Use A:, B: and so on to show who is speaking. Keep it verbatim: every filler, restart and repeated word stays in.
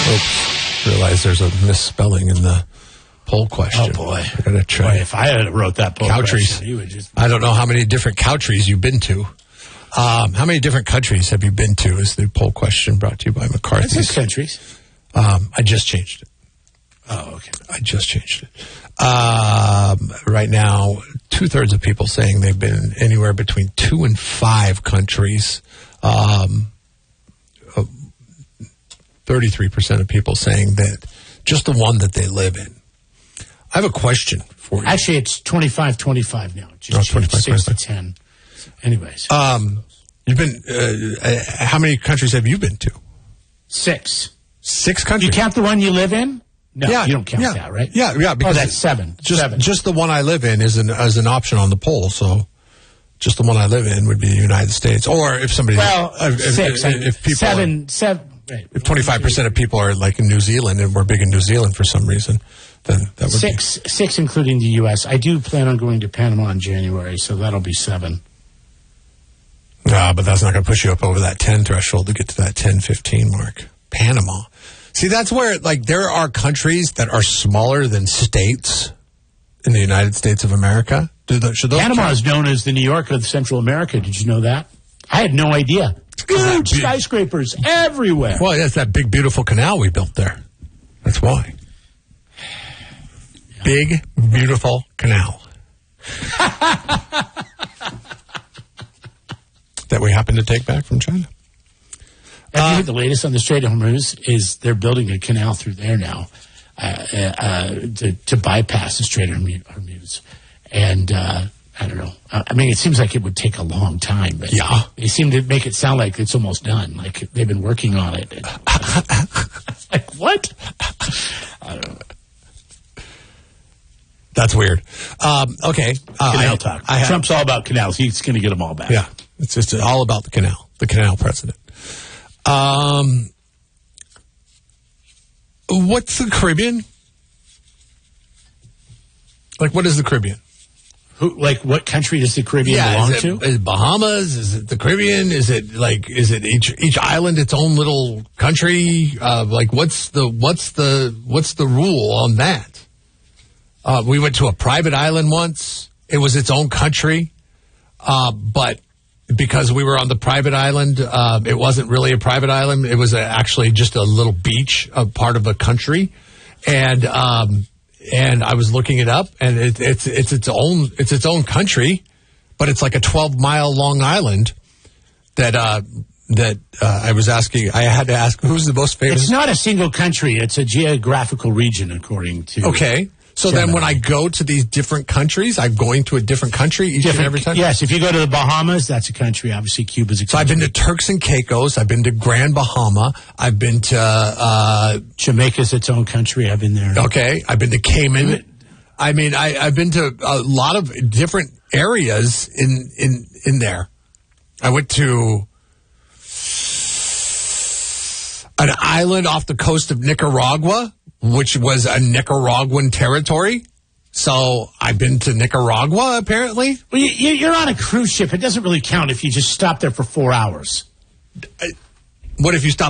A: Oops. Realize there's a misspelling in the poll question.
B: Oh, boy.
A: I gotta try.
B: Boy, if I had wrote that poll
A: Countries.
B: question, you would just...
A: I don't know how many different countries you've been to. Um, how many different countries have you been to is the poll question brought to you by McCarthy's.
B: That's countries.
A: Um, I just changed it.
B: Oh, okay.
A: I just changed it. Um, right now, two-thirds of people saying they've been anywhere between two and five countries. Um, uh, thirty-three percent of people saying that just the one that they live in. I have a question for you.
B: Actually, it's twenty-five twenty-five now. Just
A: Oh,
B: changed
A: twenty-five,
B: six to
A: twenty-five.
B: ten. Anyways.
A: Um, you've been, uh, how many countries have you been to?
B: Six.
A: Six countries.
B: You count the one you live in? No,
A: yeah,
B: you don't count
A: yeah,
B: that, right?
A: Yeah, yeah. Because
B: oh, that's seven.
A: Just,
B: seven.
A: just the one I live in is an as an option on the poll. So, just the one I live in would be the United States. Or if somebody,
B: well,
A: uh, if,
B: six.
A: If, if people,
B: seven,
A: are,
B: seven. Right.
A: If twenty-five percent of people are like in New Zealand and we're big in New Zealand for some reason, then that would
B: six,
A: be
B: six, including the U S. I do plan on going to Panama in January, so that'll be seven.
A: No, but that's not going to push you up over that ten threshold to get to that ten, fifteen mark. Panama. See, that's where, like, there are countries that are smaller than states in the United States of America. Do the, should those
B: Panama
A: count?
B: is known as the New York of Central America. Did you know that? I had no idea. Huge
A: big-
B: skyscrapers everywhere.
A: Well, it's that big, beautiful canal we built there. That's why. Yeah. Big, beautiful canal. That we happen to take back from China.
B: Have
A: Uh,
B: you heard the latest on the Strait of Hormuz? Is they're building a canal through there now uh, uh, to, to bypass the Strait of Hormuz. And uh, I don't know. I mean, it seems like it would take a long time. But
A: Yeah.
B: they seem to make it sound like it's almost done. Like they've been working on it. Like, what? I don't know.
A: That's weird. Um, okay. Uh,
B: Canal
A: I,
B: talk.
A: I have,
B: Trump's all about canals. He's going to get them all back.
A: Yeah. It's just all about the canal, the canal president. Um, what's the Caribbean? Like, what is the Caribbean?
B: Who, like, what country does the Caribbean belong
A: is it,
B: to?
A: Is it Bahamas? Is it the Caribbean? Is it like, is it each each island its own little country? Uh, like, what's the what's the what's the rule on that? Uh, we went to a private island once. It was its own country, uh, but because we were on the private island, uh, it wasn't really a private island. It was a, actually just a little beach, a part of a country, and um, and I was looking it up, and it, it's it's its own it's its own country, but it's like a twelve mile long island that uh, that uh, I was asking. I had to ask who's the most famous.
B: It's not a single country. It's a geographical region, according to.
A: Okay. So then when I go to these different countries, I'm going to a different country each
B: Different,
A: and every time?
B: yes, if you go to the Bahamas, that's a country. Obviously, Cuba's a country.
A: So I've been to Turks and Caicos. I've been to Grand Bahama. I've been to, uh,
B: Jamaica's its own country. I've been there.
A: okay, I've been to Cayman. I mean, I, I've been to a lot of different areas in, in, in there. I went to an island off the coast of Nicaragua, which was a Nicaraguan territory. So I've been to Nicaragua, apparently.
B: Well, you, you're on a cruise ship. It doesn't really count if you just stop there for four hours.
A: What if you stop